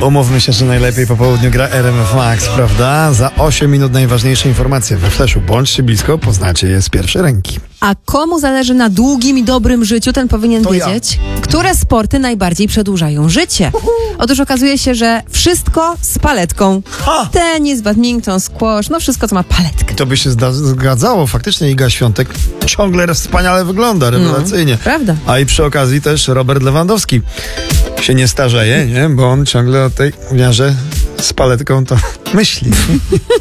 Umówmy się, że najlepiej po południu gra RMF Max, prawda? Za 8 minut najważniejsze informacje we Flashu. Bądźcie blisko, poznacie je z pierwszej ręki. A komu zależy na długim i dobrym życiu, ten powinien wiedzieć, które sporty najbardziej przedłużają życie. Otóż okazuje się, że wszystko z paletką. Tenis, badminton, squash, no wszystko, co ma paletkę. To by się zgadzało. Faktycznie Iga Świątek ciągle wspaniale wygląda, rewelacyjnie. Prawda. A i przy okazji też Robert Lewandowski się nie starzeje, nie? Bo on ciągle o tej miarze z paletką to myśli.